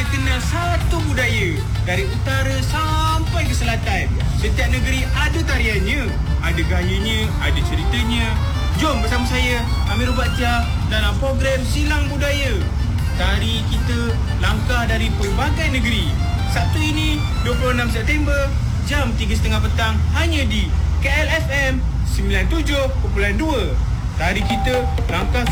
kita kenal satu budaya dari utara sampai ke selatan. Setiap negeri ada tariannya, ada gayanya, ada ceritanya. Jom bersama saya, Amirul Bachtiar, dalam program Silang Budaya. Tari kita langkah dari pelbagai negeri. Sabtu ini, 26 September, jam 3.30 petang, hanya di KLFM 97.2. Tari kita langkah